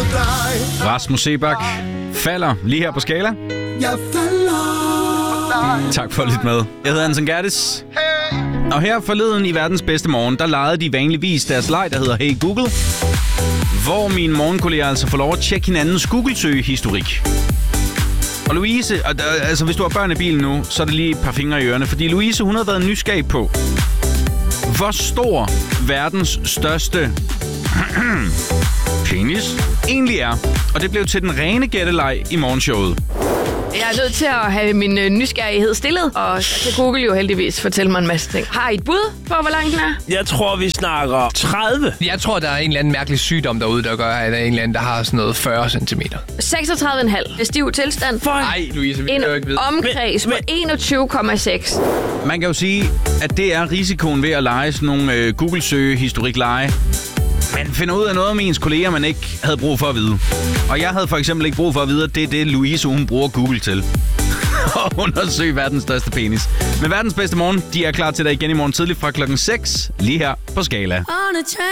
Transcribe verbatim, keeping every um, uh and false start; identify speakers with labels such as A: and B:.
A: Rasmus Seebach falder lige her på Skala.
B: Jeg falder.
A: Tak for at lytte med. Jeg hedder Anton Gertis. Og her forleden i Verdens Bedste Morgen, der legede de vanligvis deres leg, der hedder Hey Google. Hvor mine morgenkolleger altså får lov at tjekke hinandens Google-søgehistorik. Og Louise, altså hvis du har børn i bilen nu, så er det lige et par fingre i ørerne. Fordi Louise, hun har været nysgerrig på, hvor stor verdens største penis egentlig er. Og det blev til den rene gætteleg i morgenshowet.
C: Jeg er nødt til at have min øh, nysgerrighed stillet, og så kan Google jo heldigvis fortælle mig en masse ting. Har I et bud på, hvor lang den er?
D: Jeg tror, vi snakker tredive.
E: Jeg tror, der er en eller anden mærkelig sygdom derude, der gør, at der er en eller anden, der har sådan noget fyrre centimeter.
C: seksogtredive komma fem. Stiv tilstand.
E: Nej, Louise, vi
C: En
E: kan jo ikke vide.
C: omkreds på enogtyve komma seks.
A: Man kan jo sige, at det er risikoen ved at lege sådan nogle øh, Google-søgehistorik-lege. Man finder ud af noget om ens kolleger, man ikke havde brug for at vide. Og jeg havde for eksempel ikke brug for at vide, at det er det, Louise hun bruger Google til. Og undersøge verdens største penis. Men Verdens Bedste Morgen, de er klar til dig igen i morgen tidligt fra klokken seks, lige her på Skala.